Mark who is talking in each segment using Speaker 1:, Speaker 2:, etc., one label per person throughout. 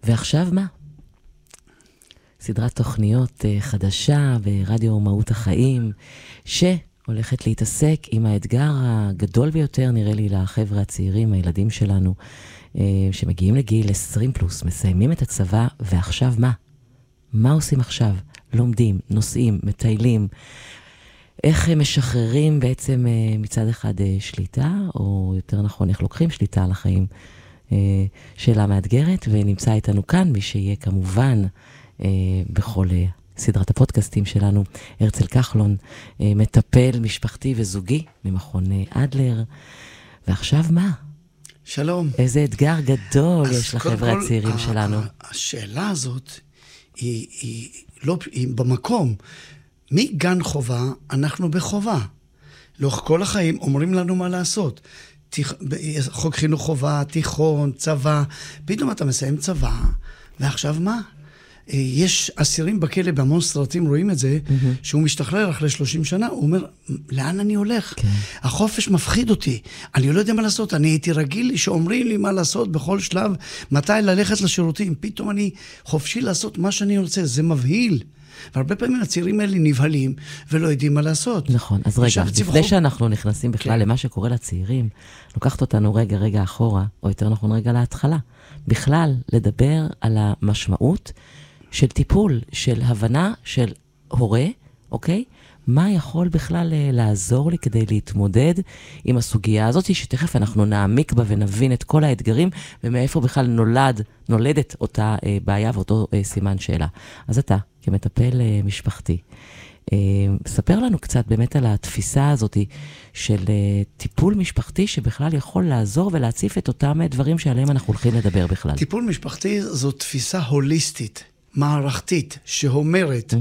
Speaker 1: ועכשיו מה? סדרת תוכניות חדשה ברדיו מהות החיים, שהולכת להתעסק עם האתגר הגדול ביותר, נראה לי, לחבר'ה הצעירים, הילדים שלנו, שמגיעים לגיל 20 פלוס, מסיימים את הצבא, ועכשיו מה? מה עושים עכשיו? לומדים, נוסעים, מטיילים, איך הם משחררים בעצם מצד אחד שליטה, או יותר נכון, איך לוקחים שליטה על החיים? שאלה מאתגרת, ונמצא איתנו כאן, מי שיהיה כמובן בכל סדרת הפודקאסטים שלנו, הרצל כחלון, מטפל משפחתי וזוגי ממכון אדלר. ועכשיו מה?
Speaker 2: שלום.
Speaker 1: איזה אתגר גדול יש לחבר'ה הצעירים שלנו.
Speaker 2: השאלה הזאת היא במקום. מגן חובה אנחנו בחובה. לאורך כל החיים אומרים לנו מה לעשות. חוק חינוך חובה, תיכון, צבא. פתאום אתה מסיים צבא, ועכשיו מה? יש אסירים בכלא, בהמון סרטים רואים את זה, שהוא משתחרר אחרי 30 שנה, הוא אומר, לאן אני הולך? החופש מפחיד אותי, אני לא יודע מה לעשות, אני הייתי רגיל שאומרים לי מה לעשות בכל שלב, מתי ללכת לשירותים, פתאום אני חופשי לעשות מה שאני רוצה, זה מבהיל. והרבה פעמים הצעירים האלה נבהלים ולא יודעים מה לעשות.
Speaker 1: נכון, אז רגע, לפני שאנחנו נכנסים בכלל למה שקורה לצעירים, לוקחת אותנו רגע אחורה, או יותר נכון רגע להתחלה, בכלל לדבר על המשמעות של טיפול, של הבנה של הורה, אוקיי? מה יכול בכלל לעזור לי כדי להתמודד עם הסוגיה הזאת, שתכף אנחנו נעמיק בה ונבין את כל האתגרים, ומאיפה בכלל נולדת אותה בעיה ואותו סימן שאלה. אז אתה, כמטפל משפחתי, ספר לנו קצת באמת על התפיסה הזאת של טיפול משפחתי, שבכלל יכול לעזור ולהציף את אותם דברים שעליהם אנחנו הולכים לדבר בכלל.
Speaker 2: טיפול משפחתי זו תפיסה הוליסטית, מערכתית, שאומרת,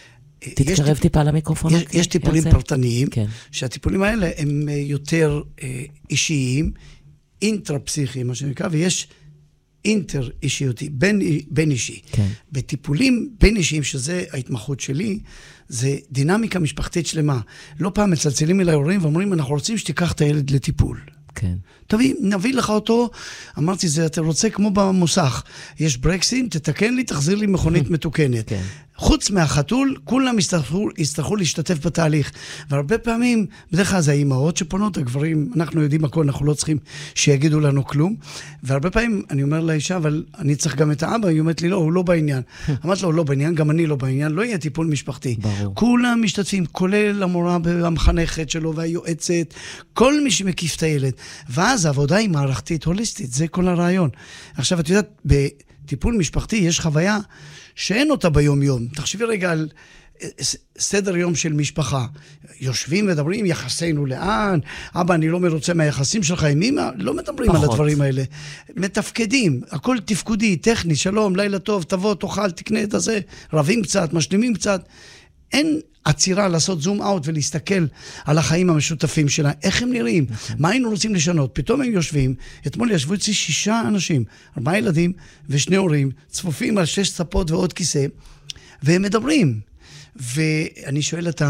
Speaker 1: תתקרב טיפה למיקרופון.
Speaker 2: יש טיפולים פרטניים, שהטיפולים האלה הם יותר אישיים, אינטרפסיכיים, מה שנקרא, ויש אינטר אישיותי, בין אישי. בטיפולים בין אישיים, שזה ההתמחות שלי, זה דינמיקה משפחתית שלמה. לא פעם מצלצלים אל ההורים ואומרים, אנחנו רוצים שתיקח את הילד לטיפול.
Speaker 1: כן.
Speaker 2: נביא לך אותו, אמרתי, זה אתה רוצה כמו במוסך, יש ברקסים, תתקן לי, תחזיר לי מכונית מתוקנת.
Speaker 1: כן.
Speaker 2: חוץ מהחתול, כולם יצטרכו להשתתף בתהליך. והרבה פעמים, בדרך כלל זה האימהות שפונות, הגברים, אנחנו יודעים הכל, אנחנו לא צריכים שיגידו לנו כלום. והרבה פעמים אני אומר לאישה, אבל אני צריך גם את האבא, היא אומרת לי, לא, הוא לא בעניין. אמרת לו, הוא לא בעניין, גם אני לא בעניין, לא יהיה טיפול משפחתי.
Speaker 1: ברור.
Speaker 2: כולם משתתפים, כולל המורה והמחנכת שלו והיועצת, כל מי שמקיף את הילד. ואז העבודה היא מערכתית, הוליסטית, זה כל הרעיון. עכשיו, את יודעת, בטיפול משפחתי יש חוויה שאין אותה ביום-יום. תחשבי רגע על סדר יום של משפחה. יושבים מדברים, יחסינו לאן, אבא, אני לא מרוצה מהיחסים שלך עם אמא, לא מדברים
Speaker 1: פחות.
Speaker 2: על הדברים האלה. מתפקדים, הכל תפקודי, טכני, שלום, לילה טוב, תבוא, תאכל, תקנה את הזה, רבים קצת, משלימים קצת. אין עצירה לעשות זום אאוט ולהסתכל על החיים המשותפים שלה, איך הם נראים, מה היינו רוצים לשנות. פתאום הם יושבים, אתמול ישבו אצלי 6 אנשים, 4 ילדים ו2 הורים, צפופים על 6 ספות ועוד כיסא, והם מדברים. ואני שואל את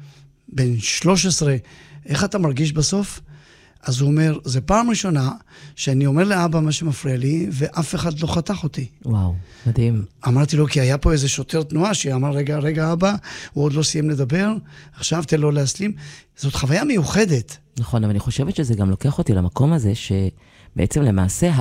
Speaker 2: בן 13, איך אתה מרגיש בסוף? אז הוא אומר, זה פעם ראשונה שאני אומר לאבא מה שמפריע לי, ואף אחד לא חתך אותי.
Speaker 1: וואו, מדהים.
Speaker 2: אמרתי לו, כי היה פה איזה שוטר תנועה, שאמר, רגע אבא, הוא עוד לא סיים לדבר, עכשיו תן לו להסלים. זאת חוויה מיוחדת.
Speaker 1: נכון, אבל אני חושבת שזה גם לוקח אותי למקום הזה, שבעצם למעשה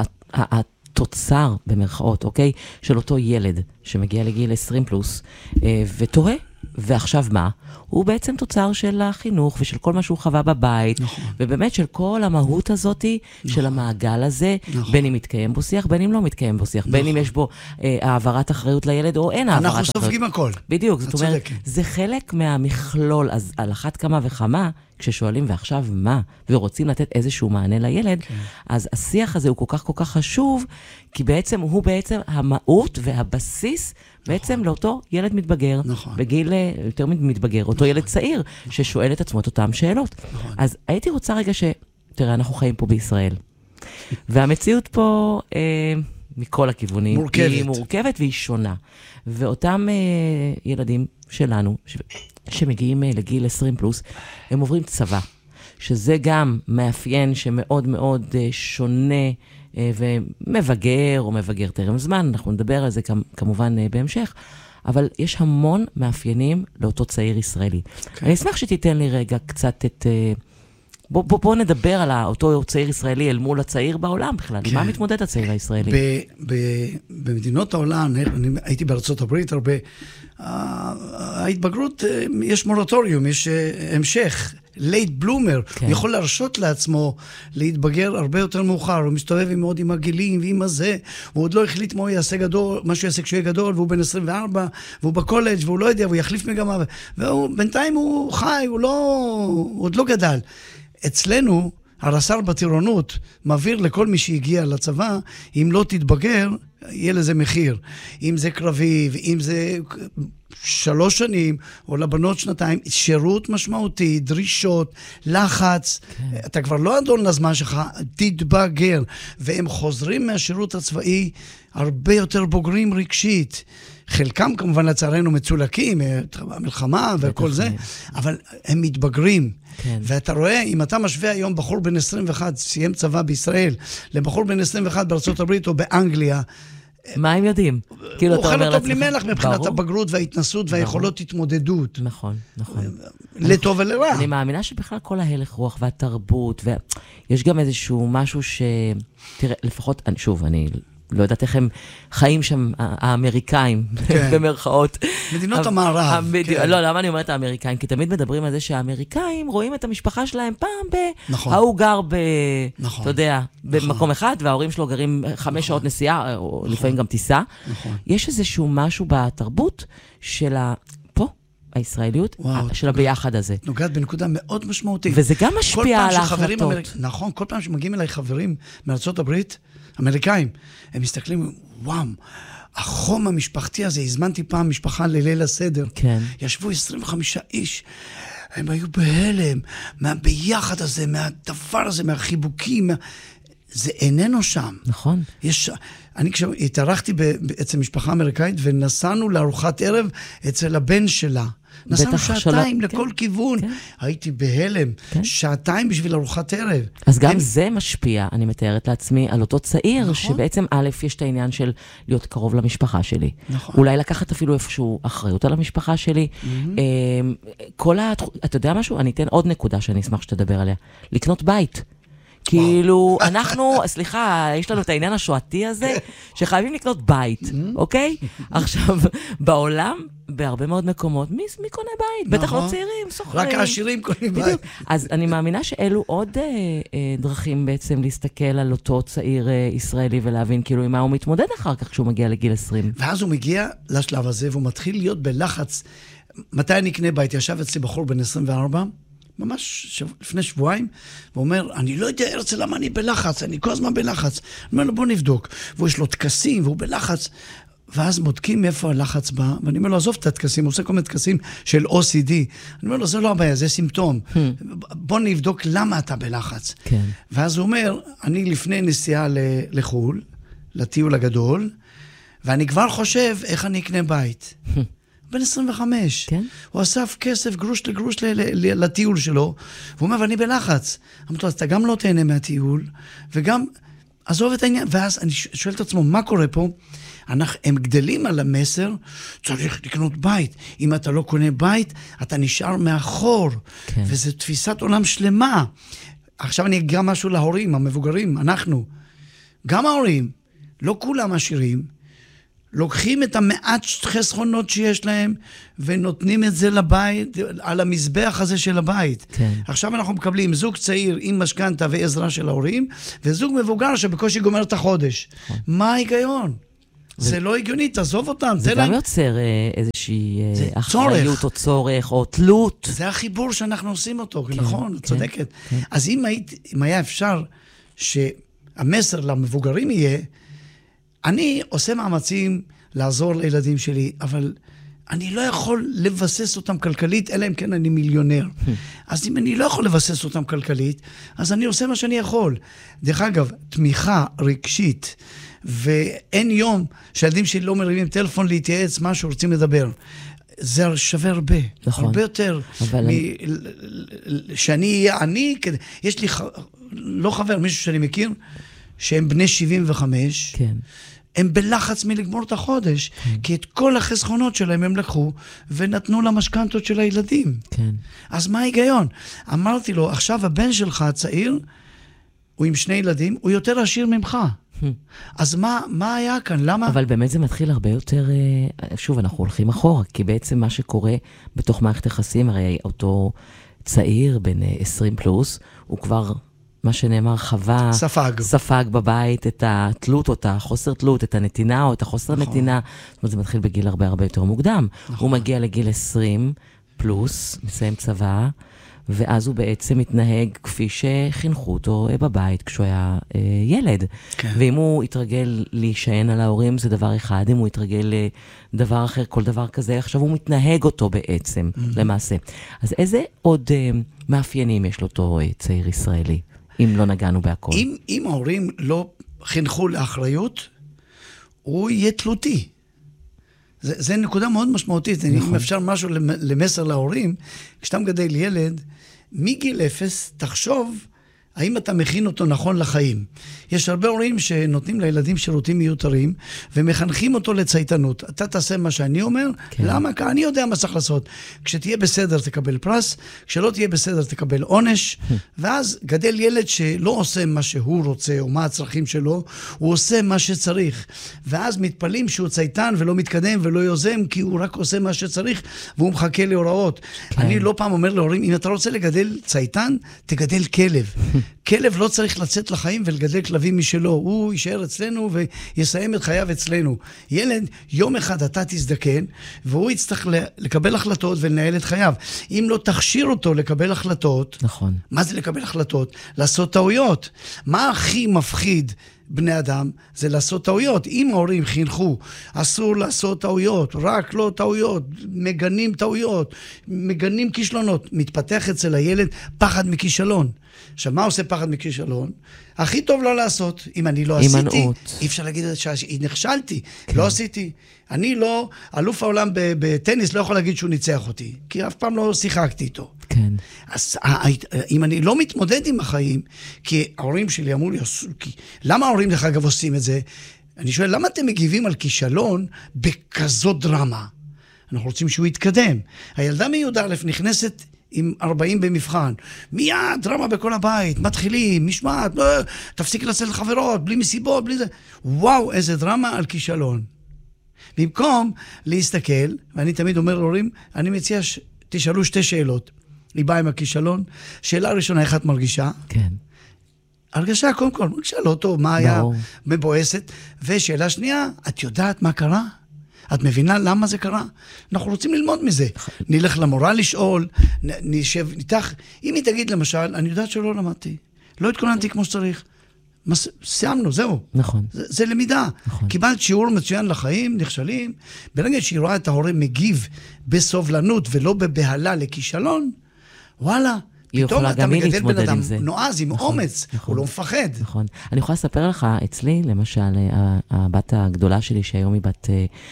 Speaker 1: התוצר, במרכאות, אוקיי, של אותו ילד, שמגיע לגיל 20 פלוס, ותורה, ועכשיו מה? הוא בעצם תוצר של החינוך ושל כל מה שהוא חווה בבית,
Speaker 2: נכון.
Speaker 1: ובאמת של כל המהות הזאת של המעגל הזה,
Speaker 2: נכון.
Speaker 1: בין אם מתקיים בו שיח, בין אם לא מתקיים בו שיח, בין אם יש בו העברת אחריות לילד או אין העברת אחריות.
Speaker 2: אנחנו סופגים הכל.
Speaker 1: בדיוק, זאת אומרת, זה חלק מהמכלול, אז על אחת כמה וכמה, כששואלים ועכשיו מה, ורוצים לתת איזשהו מענה לילד, אז השיח הזה הוא כל כך חשוב, כי בעצם הוא בעצם המהות והבסיס בעצם לאותו ילד מתבגר, בגיל יותר מתבגר, אותו ילד צעיר, ששואל את עצמו את אותם שאלות. אז הייתי רוצה רגע תראה, אנחנו חיים פה בישראל, והמציאות פה מכל הכיוונים, היא מורכבת והיא שונה. ואותם ילדים שלנו, שמגיעים לגיל 20 פלוס, הם עוברים צבא, שזה גם מאפיין שמאוד מאוד שונה ומבגר או מבגר טרם זמן, אנחנו נדבר על זה כמובן בהמשך, אבל יש המון מאפיינים לאותו צעיר ישראלי. אני אשמח שתיתן לי רגע קצת את... בוא נדבר על אותו צעיר ישראלי אל מול הצעיר בעולם בכלל. מה מתמודד הצעיר הישראלי?
Speaker 2: במדינות העולם, אני הייתי בארצות הברית הרבה, ההתבגרות, יש מורטוריום, יש המשך, לייט בלומר, הוא יכול להרשות לעצמו להתבגר הרבה יותר מאוחר, הוא מסתובב מאוד עם הגילים ועם הזה, הוא עוד לא החליט מה הוא יעשה גדול, מה שהוא יעשה כשהוא יהיה גדול, והוא בן 24, והוא בקולג' והוא לא יודע, והוא יחליף מגמה, ובינתיים הוא חי, הוא עוד לא גדל. אצלנו, הרס"ר בטירונות מעביר לכל מי שהגיע לצבא, אם לא תתבגר, יהיה לזה מחיר. אם זה קרבי, ואם זה 3 שנים, או לבנות 2, שירות משמעותי, דרישות, לחץ. כן. אתה כבר לא אדון לזמן שלך, תתבגר. והם חוזרים מהשירות הצבאי הרבה יותר בוגרים רגשית. חלקם כמובן לצערנו מצולקים, המלחמה וכל זה, אבל הם מתבגרים. כן. ואתה רואה, אם אתה משווה היום בחור בן 21, סיים צבא בישראל, לבחור בן 21 בארצות הברית או באנגליה,
Speaker 1: מה הם יודעים?
Speaker 2: הוא אוכל אותו בלי מלח מבחינת הבגרות וההתנסות והיכולות התמודדות.
Speaker 1: נכון, נכון.
Speaker 2: לטוב ולרע.
Speaker 1: אני מאמינה שבכלל כל ההלך רוח והתרבות, ויש גם איזשהו משהו תראה, לפחות, שוב, אני לא יודעת איך הם חיים שם, האמריקאים, במרכאות.
Speaker 2: מדינות המערב.
Speaker 1: לא, למה אני אומרת האמריקאים? כי תמיד מדברים על זה שהאמריקאים רואים את המשפחה שלהם פעם ההוא גר אתה יודע, במקום אחד, וההורים שלו גרים 5 שעות נסיעה, או לפעמים גם טיסה. יש איזשהו משהו בתרבות של הישראליות, של הביחד הזה.
Speaker 2: נוגעת בנקודה מאוד משמעותית.
Speaker 1: וזה גם משפיע על ההחלטות.
Speaker 2: נכון, כל פעם שמגיעים אליי חברים מארצות הברית, אמריקאים, הם מסתכלים, וואו, החום המשפחתי הזה, הזמנתי פעם משפחה לליל הסדר. כן. ישבו 25 איש, הם היו בהלם, מהביחד הזה, מהדבר הזה, מהחיבוקים, זה איננו שם.
Speaker 1: נכון.
Speaker 2: אני כשהתארחתי אצל משפחה אמריקאית, ונסענו לארוחת ערב אצל הבן שלה. נסענו 2 לכל כיוון. הייתי בהלם, 2 בשביל ארוחת ערב.
Speaker 1: אז גם זה משפיע, אני מתארת לעצמי, על אותו צעיר, שבעצם א', יש את העניין של להיות קרוב למשפחה שלי. אולי לקחת אפילו איפשהו אחריות על המשפחה שלי. אתה יודע משהו? אני אתן עוד נקודה שאני אשמח שתדבר עליה. לקנות בית. כאילו, אנחנו, סליחה, יש לנו את העניין השואתי הזה, שחייבים לקנות בית, אוקיי? עכשיו, בעולם, בהרבה מאוד מקומות, מי קונה בית? בטח לא צעירים, סוחרים.
Speaker 2: רק העשירים קונים בית.
Speaker 1: אז אני מאמינה שאלו עוד דרכים בעצם להסתכל על אותו צעיר ישראלי, ולהבין כאילו עם מה הוא מתמודד אחר כך כשהוא מגיע לגיל 20.
Speaker 2: ואז הוא מגיע לשלב הזה, והוא מתחיל להיות בלחץ. מתי אני אקנה בית? ישב אצלי בחור בן 24, ממש לפני שבועיים, והוא אומר, אני לא יודע, הרצל, למה אני בלחץ? אני כל הזמן בלחץ. אני אומר לו, בוא נבדוק. ויש לו תקסים, והוא בלחץ. ואז בודקים מאיפה הלחץ בא, ואני אומר לו, עזוב את התקסים, הוא עושה כל מיני תקסים של OCD. אני אומר לו, זה לא הבעיה, זה סימפטום. בוא נבדוק למה אתה בלחץ. כן. ואז הוא אומר, אני לפני נסיעה לחול, לטיול הגדול, ואני כבר חושב איך אני אקנה בית. בן 25. כן? הוא אסף כסף גרוש לגרוש לטיול שלו, והוא אומר, ואני בלחץ. אמרתי לו, אז אתה גם לא תהנה מהטיול, וגם עזוב את העניין. ואז אני שואל את עצמו, מה קורה פה? הם גדלים על המסר, צריך לקנות בית. אם אתה לא קונה בית, אתה נשאר מאחור. כן. וזו תפיסת עולם שלמה. עכשיו אני אגיד משהו להורים, המבוגרים, אנחנו. גם ההורים, לא כולם עשירים, לוקחים את המעט חסכונות שיש להם, ונותנים את זה לבית, על המזבח הזה של הבית. כן. עכשיו אנחנו מקבלים זוג צעיר עם משכנתה ועזרה של ההורים, וזוג מבוגר שבקושי גומר את החודש. מה ההיגיון? זה לא הגיוני, תעזוב אותם.
Speaker 1: זה גם יוצר איזושהי אחריות או צורך או תלות.
Speaker 2: זה החיבור שאנחנו עושים אותו, נכון, צודקת. אז אם היה אפשר שהמסר למבוגרים יהיה, אני עושה מאמצים לעזור לילדים שלי, אבל אני לא יכול לבסס אותם כלכלית, אלא אם כן אני מיליונר. אז אם אני לא יכול לבסס אותם כלכלית, אז אני עושה מה שאני יכול. דרך אגב, תמיכה רגשית, ואין יום שהילדים שלי לא מרימים טלפון להתייעץ משהו, רוצים לדבר. זה שווה הרבה, נכון. הרבה יותר. שאני אהיה אני, יש לי לא חבר, מישהו שאני מכיר, שהם בני 75,
Speaker 1: כן.
Speaker 2: הם בלחץ מלגמור את החודש, כי את כל החסכונות שלהם הם לקחו, ונתנו למשכנתות של הילדים.
Speaker 1: כן.
Speaker 2: אז מה ההיגיון? אמרתי לו, עכשיו הבן שלך הצעיר, הוא עם 2 ילדים, הוא יותר עשיר ממך. אז מה היה כאן? למה?
Speaker 1: אבל באמת זה מתחיל הרבה יותר, שוב, אנחנו הולכים אחורה, כי בעצם מה שקורה בתוך מערכת יחסים, הרי אותו צעיר, בן 20 פלוס, הוא כבר, מה שנאמר, חווה, ספג בבית את התלות, או את החוסר תלות, את הנתינה, או את החוסר נתינה. זאת אומרת, זה מתחיל בגיל הרבה הרבה יותר מוקדם. הוא מגיע לגיל 20 פלוס, מסיים צבא, ואז הוא בעצם מתנהג כפי שחינכו אותו בבית כשהוא היה ילד. כן. ואם הוא יתרגל להישען על ההורים, זה דבר אחד. אם הוא יתרגל לדבר אחר, כל דבר כזה, עכשיו הוא מתנהג אותו בעצם, למעשה. אז איזה עוד מאפיינים יש לאותו צעיר ישראלי, אם לא נגענו בהכל?
Speaker 2: אם ההורים לא חינכו לאחריות, הוא יהיה תלותי. זה נקודה מאוד משמעותית. אם אפשר משהו למסר להורים, כשאתה מגדל ילד, מגיל 0, תחשוב האם אתה מכין אותו נכון לחיים. יש הרבה הורים שנותנים לילדים שירותים מיותרים, ומחנכים אותו לצייתנות. אתה תעשה מה שאני אומר, כן. למה? כי אני יודע מה צריך לעשות. כשתהיה בסדר תקבל פרס, כשלא תהיה בסדר תקבל עונש, ואז גדל ילד שלא עושה מה שהוא רוצה, או מה הצרכים שלו, הוא עושה מה שצריך. ואז מתפלים שהוא צייתן ולא מתקדם ולא יוזם, כי הוא רק עושה מה שצריך, והוא מחכה להוראות. כן. אני לא פעם אומר להורים, אם אתה רוצה לגדל צייתן, תגדל כלב. כלב לא צריך לצאת לחיים ולגדל כלבים משלו, הוא יישאר אצלנו ויסיים את חייו אצלנו. ילד, יום אחד אתה תזדקן, והוא יצטרך לקבל החלטות ולנהל את חייו. אם לא תכשיר אותו לקבל החלטות,
Speaker 1: נכון.
Speaker 2: מה זה לקבל החלטות? לעשות טעויות. מה הכי מפחיד בני אדם? זה לעשות טעויות. אם ההורים חינכו, אסור לעשות טעויות, רק לא טעויות, מגנים טעויות, מגנים כישלונות, מתפתח אצל הילד פחד מכישלון. עכשיו, מה עושה פחד מכישלון? הכי טוב לא לעשות. אם אני לא עשיתי, אי אפשר להגיד שנכשלתי, לא עשיתי. אני לא, אלוף העולם בטניס לא יכול להגיד שהוא ניצח אותי, כי אף פעם לא שיחקתי איתו.
Speaker 1: כן.
Speaker 2: אז אם אני לא מתמודד עם החיים, כי ההורים שלי אמרו לי, למה ההורים דרך אגב עושים את זה? אני שואל, למה אתם מגיבים על כישלון בכזאת דרמה? אנחנו רוצים שהוא יתקדם. הילדה מי"א נכנסת עם 40 במבחן, מיד דרמה בכל הבית, מתחילים, משמעת, תפסיק לצאת לחברות, בלי מסיבות, בלי זה. וואו, איזה דרמה על כישלון. במקום להסתכל, ואני תמיד אומר להורים, אני מציע תשאלו 2 שאלות. היא באה עם הכישלון. שאלה ראשונה, איך את מרגישה?
Speaker 1: כן.
Speaker 2: הרגשה, קודם כל, מרגישה לא טוב, מה היה מבואסת. ושאלה שנייה, את יודעת מה קרה? את מבינה למה זה קרה? אנחנו רוצים ללמוד מזה. נלך למורה לשאול, נשב איתך. אם היא תגיד למשל, אני יודעת שלא למדתי, לא התכוננתי כמו שצריך. סיימנו, זהו.
Speaker 1: נכון.
Speaker 2: זה למידה. נכון. קיבלת שיעור מצוין לחיים, נכשלים. ברגע שהיא רואה את ההורה מגיב בסובלנות ולא בבהלה לכישלון, וואלה, פתאום אתה מגדל בן אדם נועז עם אומץ, הוא לא מפחד.
Speaker 1: נכון. אני יכולה לספר לך, אצלי, למשל, הבת הגדולה שלי, שהיום היא בת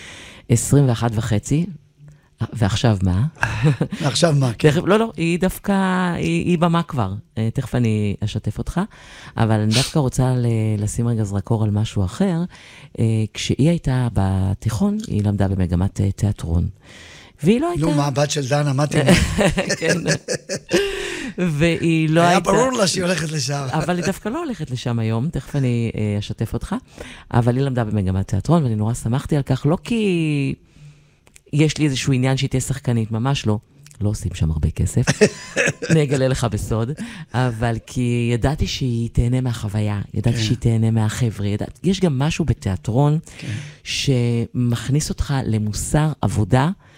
Speaker 1: 21 וחצי, ועכשיו מה?
Speaker 2: ועכשיו מה?
Speaker 1: לא, היא דווקא, היא במה כבר. תכף אני אשתף אותך, אבל אני דווקא רוצה לשים רגע זרקור על משהו אחר. כשהיא הייתה בתיכון, היא למדה במגמת תיאטרון. והיא לא הייתה...
Speaker 2: נו, מה הבת של דנה, מה תהיה?
Speaker 1: כן. והיא לא הייתה...
Speaker 2: היה ברור לה שהיא הולכת לשם.
Speaker 1: אבל היא דווקא לא הולכת לשם היום, תכף אני אשתף אותך. אבל היא למדה במגמת תיאטרון, ואני נורא שמחתי על כך, לא כי יש לי איזשהו עניין שהיא תהיה שחקנית, ממש לא. לא עושים שם הרבה כסף, אני אגלה לך בסוד, אבל כי ידעתי שהיא תהנה מהחוויה, ידעתי שהיא תהנה מהחבר'ה, יש גם משהו בתיאטרון שמכניס אותך למוסר עבודה